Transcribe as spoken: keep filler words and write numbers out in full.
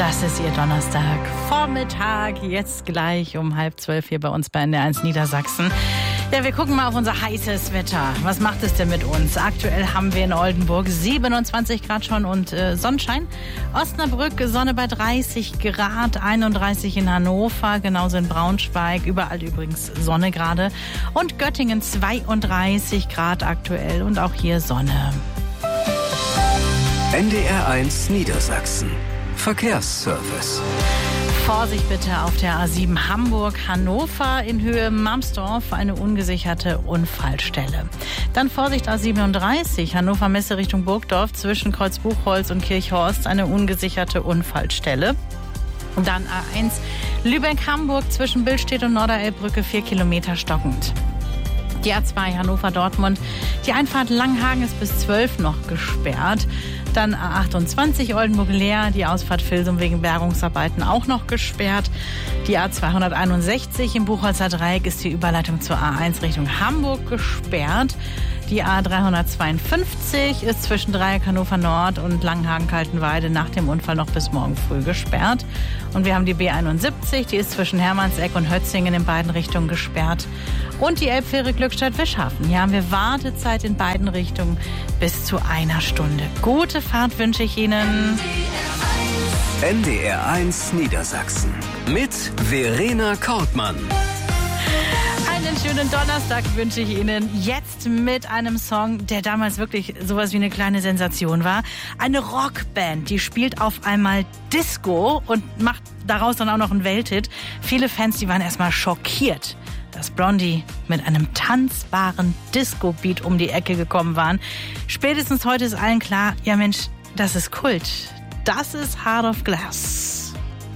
Das ist Ihr Donnerstag Vormittag, jetzt gleich um halb zwölf hier bei uns bei N D R eins Niedersachsen. Ja, wir gucken mal auf unser heißes Wetter. Was macht es denn mit uns? Aktuell haben wir in Oldenburg siebenundzwanzig Grad schon und äh, Sonnenschein. Osnabrück Sonne bei dreißig Grad, einunddreißig in Hannover, genauso in Braunschweig, überall übrigens Sonne gerade. Und Göttingen zweiunddreißig Grad aktuell und auch hier Sonne. N D R eins Niedersachsen. Verkehrsservice. Vorsicht bitte auf der A sieben Hamburg-Hannover in Höhe Mamsdorf, eine ungesicherte Unfallstelle. Dann Vorsicht A siebenunddreißig Hannover-Messe Richtung Burgdorf zwischen Kreuz Buchholz und Kirchhorst, eine ungesicherte Unfallstelle. Und dann A eins Lübeck-Hamburg zwischen Billstedt und Norderelbbrücke, vier Kilometer stockend. Die A zwei Hannover-Dortmund, die Einfahrt Langhagen ist bis zwölf noch gesperrt. Dann A achtundzwanzig Oldenburg-Leer, die Ausfahrt Vilsum wegen Bergungsarbeiten auch noch gesperrt. Die A zweihunderteinundsechzig im Buchholzer Dreieck ist die Überleitung zur A eins Richtung Hamburg gesperrt. Die A dreihundertzweiundfünfzig ist zwischen Dreieck Hannover Nord und Langhagen-Kaltenweide nach dem Unfall noch bis morgen früh gesperrt. Und wir haben die B einundsiebzig, die ist zwischen Hermannseck und Hötzingen in beiden Richtungen gesperrt. Und die Elbfähre Glückstadt-Wischhafen. Hier haben wir Wartezeit in beiden Richtungen bis zu einer Stunde. Gute Fahrt wünsche ich Ihnen. N D R eins Niedersachsen mit Verena Kortmann. Einen schönen Donnerstag wünsche ich Ihnen jetzt mit einem Song, der damals wirklich sowas wie eine kleine Sensation war. Eine Rockband, die spielt auf einmal Disco und macht daraus dann auch noch einen Welthit. Viele Fans, die waren erstmal schockiert, dass Blondie mit einem tanzbaren Disco-Beat um die Ecke gekommen waren. Spätestens heute ist allen klar, ja Mensch, das ist Kult. Das ist Heart of Glass.